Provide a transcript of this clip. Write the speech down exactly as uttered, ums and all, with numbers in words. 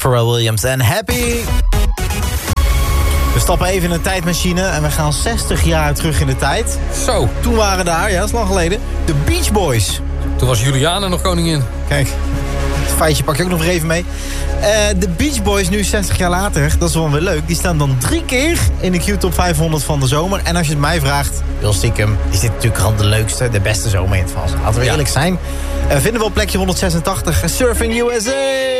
Pharrell Williams en Happy. We stappen even in een tijdmachine en we gaan zestig jaar terug in de tijd. Zo. Toen waren daar, ja, dat is lang geleden, de Beach Boys. Toen was Juliana nog koningin. Kijk, het feitje pak je ook nog even mee. Uh, de Beach Boys, nu zestig jaar later, dat is wel weer leuk. Die staan dan drie keer in de Q-top vijfhonderd van de zomer. En als je het mij vraagt, heel stiekem, is dit natuurlijk gewoon de leukste, de beste zomerhit van ons. Laten we ja. eerlijk zijn. Uh, vinden we op plekje honderdzesentachtig, Surfing U S A.